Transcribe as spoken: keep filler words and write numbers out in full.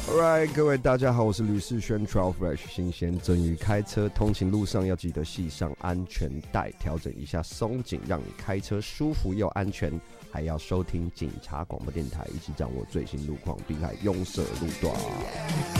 Alright， 各位大家好，我是吕世轩 Trial Fresh 新鲜蒸鱼。开车通勤路上要记得系上安全带，调整一下松紧，让你开车舒服又安全。还要收听警察广播电台，一起掌握最新路况，并还拥塞路段。